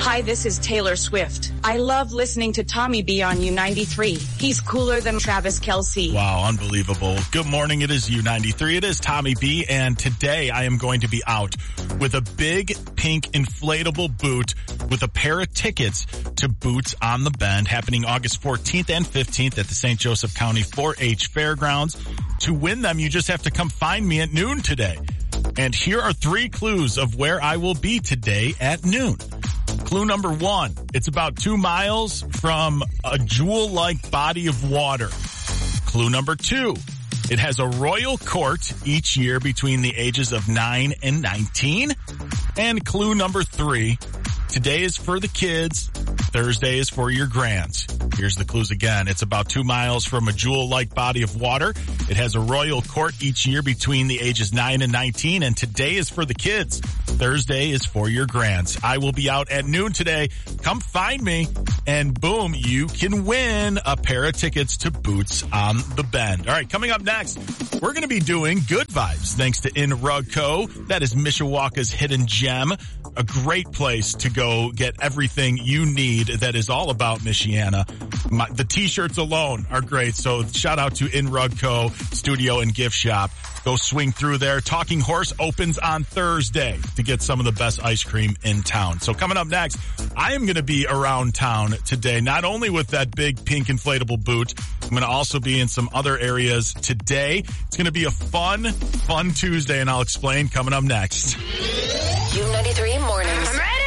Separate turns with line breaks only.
Hi, this is Taylor Swift. I love listening to Tommy B on U93. He's cooler than Travis Kelce.
Wow, unbelievable. Good morning. It is U93. It is Tommy B. And today I am going to be out with a big pink inflatable boot with a pair of tickets to Boots on the Bend happening August 14th and 15th at the St. Joseph County 4-H Fairgrounds. To win them, you just have to come find me at noon today. And here are 3 clues of where I will be today at noon. Clue number 1, it's about 2 miles from a jewel-like body of water. Clue number 2, it has a royal court each year between the ages of 9 and 19. And clue number 3, today is for the kids, Thursday is for your grands. Here's the clues again. It's about 2 miles from a jewel-like body of water. It has a royal court each year between the ages 9 and 19. And today is for the kids. Thursday is for your grands. I will be out at noon today. Come find me, and boom, you can win a pair of tickets to Boots on the Bend. All right, coming up next, we're going to be doing Good Vibes thanks to In Rug Co. That is Mishawaka's hidden gem. A great place to go get everything you need that is all about Michiana. The t-shirts alone are great. So shout out to In Rug Co. Studio and Gift Shop. Go swing through there. Talking Horse opens on Thursday to get some of the best ice cream in town. So coming up next, I am going to be around town today, not only with that big pink inflatable boot, I'm going to also be in some other areas today. It's going to be a fun Tuesday, and I'll explain coming up next.
U93 Mornings.